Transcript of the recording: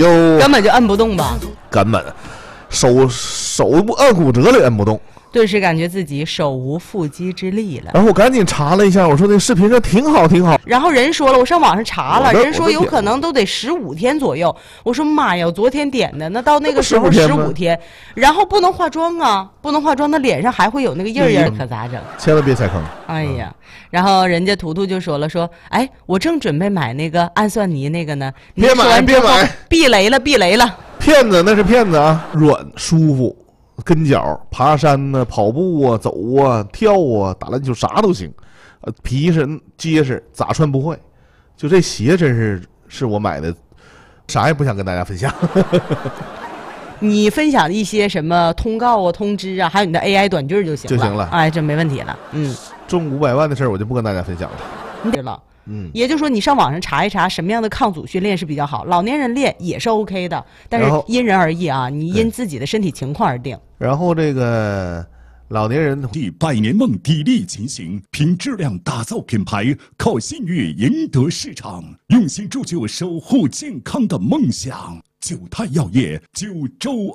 根本就摁不动吧？ 根本手不按骨折了也摁不动。 顿时感觉自己手无缚鸡之力了。 然后我赶紧查了一下，我说那视频这挺好挺好。 然后人说了，我上网上查了，人说有可能都得15天左右。我说妈呀，我昨天点的，那到那个时候15天，然后不能化妆啊，不能化妆，那脸上还会有那个印儿，可咋整？ 千万别踩坑。 哎呀，然后人家图图就说了，哎，我正准备买那个氨酸泥那个呢， 别买， 避雷了，避雷了。 骗子那是骗子啊，软舒服。跟脚爬山呢，跑步啊，走啊，跳啊，打篮球啥都行，皮实结实，咋穿不坏。就这鞋真是我买的，啥也不想跟大家分享。 你分享一些什么通告啊、通知啊，还有你的 AI 短句就行了。哎，这没问题了。 中500万的事儿我就不跟大家分享了。 对了。也就是说，你上网上查一查什么样的抗阻训练是比较好，老年人练也是 OK 的，但是因人而异啊，你因自己的身体情况而定。 然后这个老年人 100年梦砥砺前行，凭质量打造品牌，靠信誉赢得市场，用心铸就守护健康的梦想。九泰药业，9州